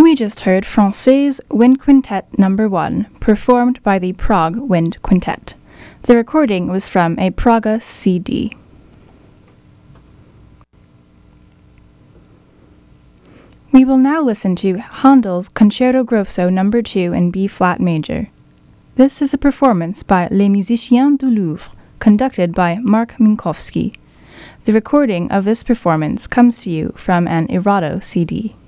We just heard Francais Wind Quintet No. 1, performed by the Prague Wind Quintet. The recording was from a Praga CD. We will now listen to Handel's Concerto Grosso No. 2 in B-flat major. This is a performance by Les Musiciens du Louvre, conducted by Mark Minkowski. The recording of this performance comes to you from an Erato CD.